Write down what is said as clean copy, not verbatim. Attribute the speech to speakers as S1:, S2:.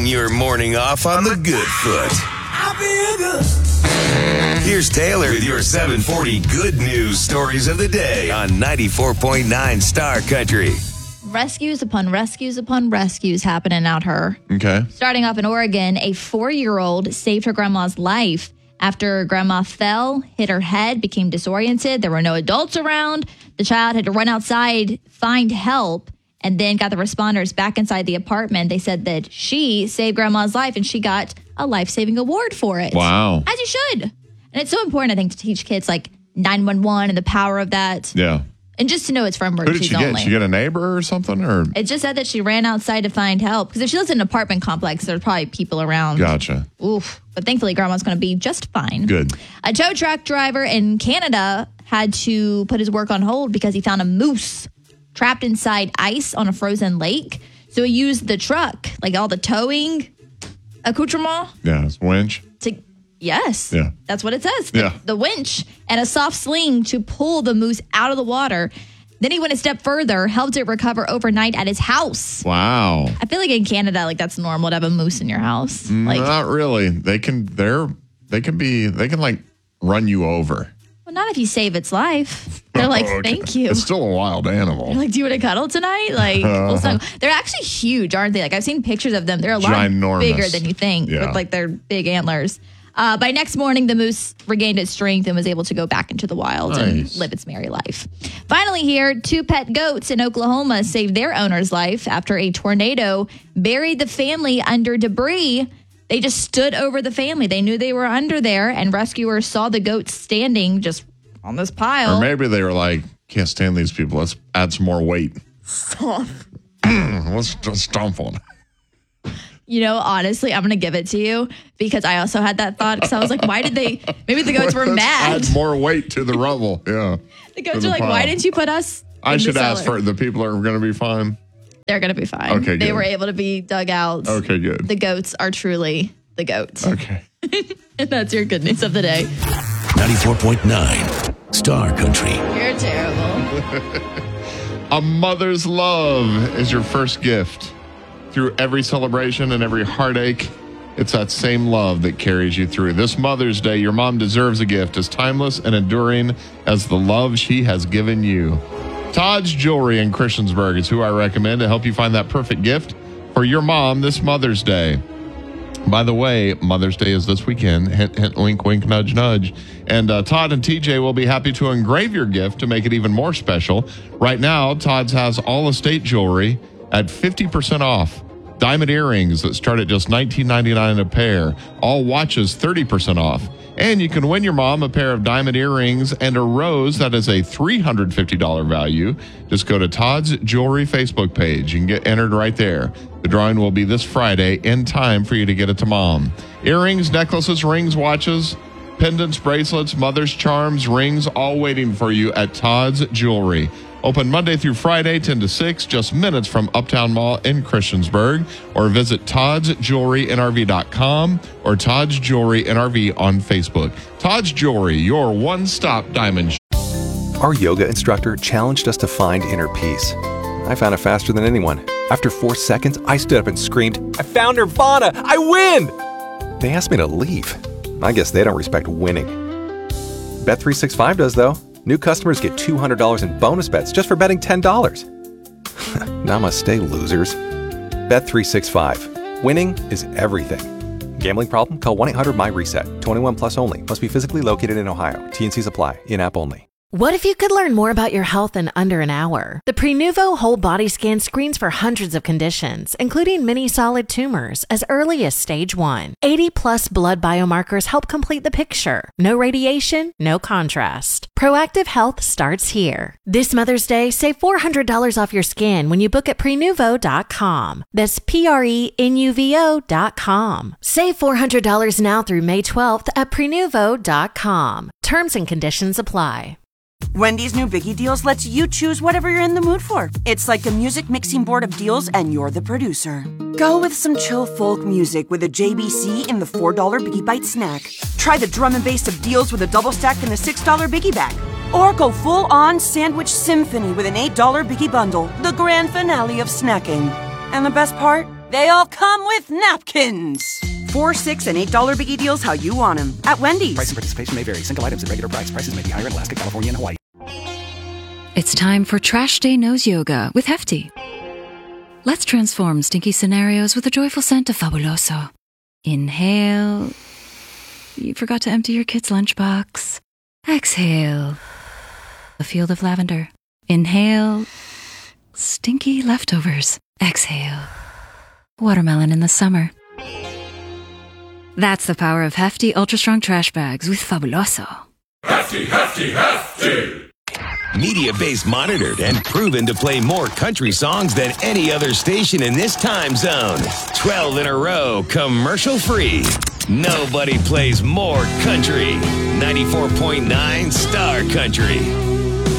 S1: your morning off on the good foot. Here's Taylor with your 740 good news stories of the day on 94.9 Star Country.
S2: Rescues upon rescues upon rescues happening out here.
S3: Okay.
S2: Starting off in Oregon, a 4-year-old saved her grandma's life after grandma fell, hit her head, became disoriented. There were no adults around. The child had to run outside, find help, and then got the responders back inside the apartment. They said that she saved grandma's life and she got a life-saving award for it.
S3: Wow.
S2: As you should. And it's so important, I think, to teach kids like 911 and the power of that.
S3: Yeah.
S2: And just to know it's for
S3: Who
S2: emergencies
S3: did she get?
S2: only.
S3: Did she get a neighbor or something? Or
S2: It just said that she ran outside to find help. Because if she lives in an apartment complex, there's probably people around.
S3: Gotcha.
S2: Oof. But thankfully, grandma's going to be just fine.
S3: Good.
S2: A tow truck driver in Canada had to put his work on hold because he found a moose trapped inside ice on a frozen lake. So he used the truck, like all the towing accoutrement.
S3: Yeah, it's winch.
S2: Yes.
S3: Yeah.
S2: That's what it says.
S3: Yeah.
S2: The winch and a soft sling to pull the moose out of the water. Then he went a step further, helped it recover overnight at his house.
S3: Wow.
S2: I feel like in Canada, like that's normal to have a moose in your house. Like,
S3: Not really. They can like run you over.
S2: well, not if you save its life. They're like,
S3: Okay.
S2: thank you.
S3: It's still a wild animal.
S2: They're like, do you want to cuddle tonight? Like, they're actually huge, aren't they? Like, I've seen pictures of them. They're a lot
S3: Ginormous.
S2: bigger than you think
S3: Yeah.
S2: with like their big antlers. By next morning, the moose regained its strength and was able to go back into the wild and
S3: Nice.
S2: live its merry life. Finally here, 2 pet goats in Oklahoma saved their owner's life after a tornado buried the family under debris. They just stood over the family. They knew they were under there, and rescuers saw the goats standing just on this pile.
S3: Or maybe they were like, can't stand these people. Let's add some more weight. Let's just stomp on it.
S2: You know, honestly, I'm going to give it to you because I also had that thought because I was like, why did they, maybe the goats were
S3: Let's
S2: mad.
S3: Add more weight to the rubble. Yeah.
S2: The goats
S3: to
S2: are
S3: the
S2: like,
S3: pile.
S2: why didn't you put us
S3: I
S2: in the
S3: should ask
S2: cellar?
S3: for the people are going to be fine.
S2: They're going to be fine.
S3: Okay,
S2: They
S3: good.
S2: were able to be dug out.
S3: Okay, good.
S2: The goats are truly the goats.
S3: Okay.
S2: And that's your good news of the day.
S1: 94.9 Star Country.
S2: You're terrible.
S3: A mother's love is your first gift. Through every celebration and every heartache, it's that same love that carries you through. This Mother's Day, your mom deserves a gift as timeless and enduring as the love she has given you. Todd's Jewelry in Christiansburg is who I recommend to help you find that perfect gift for your mom this Mother's Day. By the way, Mother's Day is this weekend. Hint, hint, wink, wink, nudge, nudge. And Todd and TJ will be happy to engrave your gift to make it even more special. Right now, Todd's has all estate jewelry at 50% off. Diamond earrings that start at just $19.99 a pair. All watches 30% off. And you can win your mom a pair of diamond earrings and a rose that is a $350 value. Just go to Todd's Jewelry Facebook page. You can get entered right there. The drawing will be this Friday in time for you to get it to mom. Earrings, necklaces, rings, watches, pendants, bracelets, mother's charms, rings, all waiting for you at Todd's Jewelry. Open Monday through Friday, 10 to 6, just minutes from Uptown Mall in Christiansburg. Or visit ToddsJewelryNRV.com or Todd's Jewelry NRV on Facebook. Todd's Jewelry, your one-stop diamond.
S4: Our yoga instructor challenged us to find inner peace. I found it faster than anyone. After 4 seconds, I stood up and screamed, "I found Nirvana! I win!" They asked me to leave. I guess they don't respect winning. Bet365 does, though. New customers get $200 in bonus bets just for betting $10. Namaste, losers. Bet365. Winning is everything. Gambling problem? Call 1-800-MY-RESET. 21 plus only. Must be physically located in Ohio. T&Cs apply. In-app only.
S5: What if you could learn more about your health in under an hour? The Prenuvo Whole Body Scan screens for hundreds of conditions, including many solid tumors, as early as stage 1. 80-plus blood biomarkers help complete the picture. No radiation, no contrast. Proactive health starts here. This Mother's Day, save $400 off your scan when you book at Prenuvo.com. That's Prenuvo.com. Save $400 now through May 12th at Prenuvo.com. Terms and conditions apply.
S6: Wendy's new Biggie Deals lets you choose whatever you're in the mood for. It's like a music mixing board of deals, and you're the producer. Go with some chill folk music with a JBC in the $4 Biggie Bite snack. Try the drum and bass of deals with a double stack in the $6 Biggie Bag. Or go full-on sandwich symphony with an $8 Biggie Bundle, the grand finale of snacking. And the best part? They all come with napkins. $4, $6, and $8 biggie deals how you want them. At Wendy's.
S7: Price and participation may vary. Single items at regular price. Prices may be higher in Alaska, California, and Hawaii.
S8: It's time for Trash Day Nose Yoga with Hefty. Let's transform stinky scenarios with a joyful scent of Fabuloso. Inhale. You forgot to empty your kid's lunchbox. Exhale. A field of lavender. Inhale. Stinky leftovers. Exhale. Watermelon in the summer. That's the power of Hefty Ultra Strong Trash Bags with Fabuloso.
S1: Hefty, hefty, hefty. Media-based monitored and proven to play more country songs than any other station in this time zone. 12 in a row, commercial-free. Nobody plays more country. 94.9 Star Country.